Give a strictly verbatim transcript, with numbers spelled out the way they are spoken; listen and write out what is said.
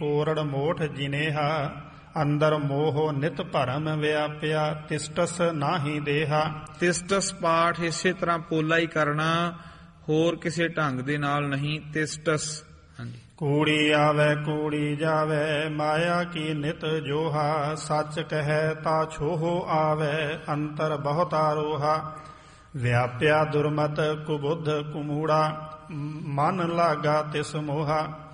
ਤੋਰੜ ਮੋਠ ਜਿਨੇਹਾ ਅੰਦਰ ਮੋਹ ਨਿਤ ਭਰਮ ਵਿਆਪਿਆ ਤਿਸਟਸ ਨਾਹੀ ਦੇਹਾ। ਤਿਸਟਸ ਪਾਠ ਇਸੇ ਤਰ੍ਹਾਂ ਪੋਲਾ ਹੀ ਕਰਨਾ, ਹੋਰ ਕਿਸੇ ਢੰਗ ਦੇ ਨਾਲ ਨਹੀਂ। ਤਿਸਟਸ। ਹਾਂਜੀ। ਕੂੜੀ ਆਵੈ ਕੂੜੀ ਜਾਵੈ ਮਾਇਆ ਕੀ ਨਿਤ ਜੋਹਾ ਸੱਚ ਕਹਿ ਤਾ ਛੋਹੋ ਆਵੈ ਅੰਤਰ ਬਹੁਤਾ ਰੋਹਾ। ਵਿਆਪਿਆ ਦੁਰਮਤ ਕੁਬੁੱਧ ਕੁਮੂੜਾ ਮਨ ਲਾਗਾ ਤਿਸ ਮੋਹਾ